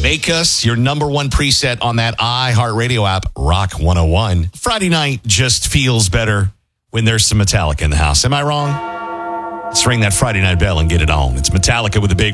Make Us your number one preset on that iHeartRadio app, Rock 101. Friday night just feels better when there's some Metallica in the house. Am I wrong? Let's ring that Friday night bell and get it on. It's Metallica with a big